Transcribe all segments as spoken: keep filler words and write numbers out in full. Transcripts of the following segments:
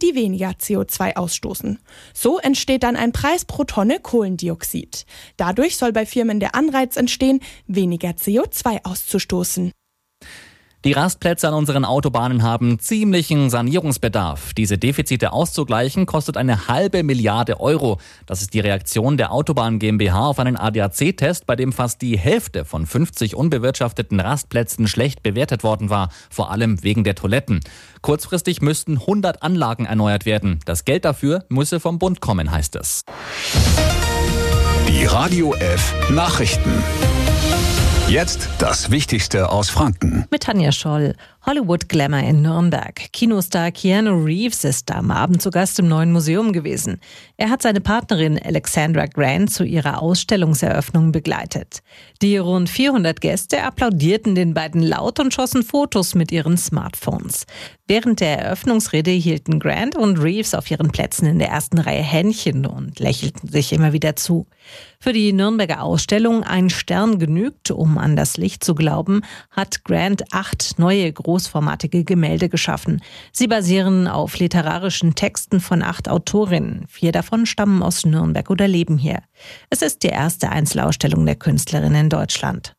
die weniger C O zwei ausstoßen. So entsteht dann ein Preis pro Tonne Kohlendioxid. Dadurch soll bei Firmen der Anreiz entstehen, weniger C O zwei auszustoßen. Die Rastplätze an unseren Autobahnen haben ziemlichen Sanierungsbedarf. Diese Defizite auszugleichen kostet eine halbe Milliarde Euro. Das ist die Reaktion der Autobahn GmbH auf einen A D A C-Test, bei dem fast die Hälfte von fünfzig unbewirtschafteten Rastplätzen schlecht bewertet worden war, vor allem wegen der Toiletten. Kurzfristig müssten hundert Anlagen erneuert werden. Das Geld dafür müsse vom Bund kommen, heißt es. Die Radio F Nachrichten. Jetzt das Wichtigste aus Franken. Mit Tanja Scholl. Hollywood Glamour in Nürnberg. Kinostar Keanu Reeves ist am Abend zu Gast im Neuen Museum gewesen. Er hat seine Partnerin Alexandra Grant zu ihrer Ausstellungseröffnung begleitet. Die rund vierhundert Gäste applaudierten den beiden laut und schossen Fotos mit ihren Smartphones. Während der Eröffnungsrede hielten Grant und Reeves auf ihren Plätzen in der ersten Reihe Händchen und lächelten sich immer wieder zu. Für die Nürnberger Ausstellung Ein Stern genügt, um an das Licht zu glauben, hat Grant acht neue großformatige Gemälde geschaffen. Sie basieren auf literarischen Texten von acht Autorinnen. Vier davon stammen aus Nürnberg oder leben hier. Es ist die erste Einzelausstellung der Künstlerin in Deutschland.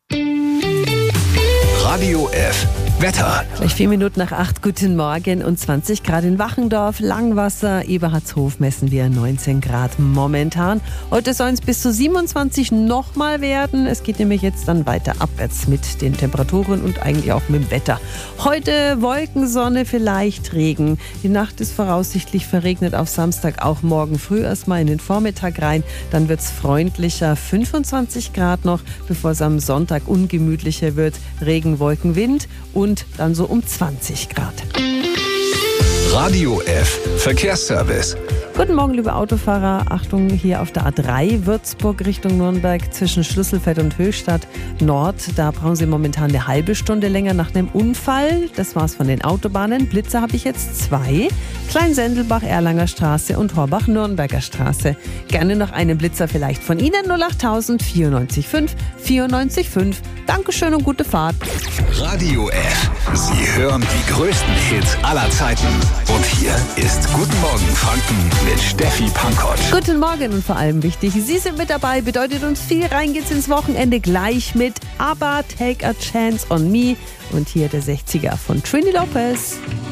Radio F Wetter. Gleich vier Minuten nach acht, guten Morgen und zwanzig Grad in Wachendorf, Langwasser, Eberhardshof messen wir neunzehn Grad momentan. Heute sollen es bis zu siebenundzwanzig nochmal werden. Es geht nämlich jetzt dann weiter abwärts mit den Temperaturen und eigentlich auch mit dem Wetter. Heute Wolkensonne, vielleicht Regen. Die Nacht ist voraussichtlich verregnet auf Samstag, auch morgen früh erstmal in den Vormittag rein. Dann wird es freundlicher, fünfundzwanzig Grad noch, bevor es am Sonntag ungemütlicher wird. Regen, Wolken, Wind und dann so um zwanzig Grad. Radio F Verkehrsservice. Guten Morgen, liebe Autofahrer. Achtung, hier auf der A drei Würzburg Richtung Nürnberg zwischen Schlüsselfeld und Höchstadt Nord. Da brauchen Sie momentan eine halbe Stunde länger nach einem Unfall. Das war's von den Autobahnen. Blitzer habe ich jetzt zwei. Kleinsendelbach, Erlanger Straße und Horbach, Nürnberger Straße. Gerne noch einen Blitzer vielleicht von Ihnen. null acht tausend vierundneunzig fünf vierundneunzig fünf. Dankeschön und gute Fahrt. Radio F. Sie hören die größten Hits aller Zeiten. Und hier ist Guten Morgen Franken mit Steffi Pankott. Guten Morgen und vor allem wichtig, Sie sind mit dabei, bedeutet uns viel. Rein geht's ins Wochenende gleich mit ABBA, Take a Chance on Me. Und hier der sechziger von Trini Lopez.